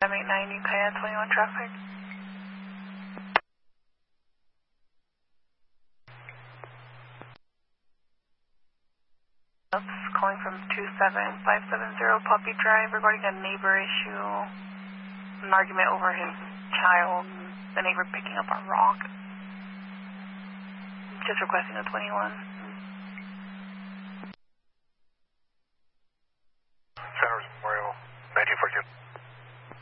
789 Ukiah 21 traffic. Calling from 27570 Poppy Drive regarding a neighbor issue, an argument over his child, the neighbor picking up a rock. Just requesting a 21.